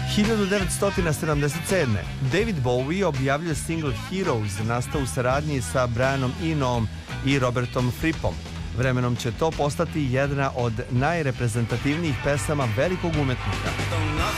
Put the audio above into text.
1977. David Bowie objavljuje single Heroes, nastao u saradnji sa Brianom Enoom i Robertom Frippom. Vremenom će to postati jedna od najreprezentativnijih pesama velikog umetnika.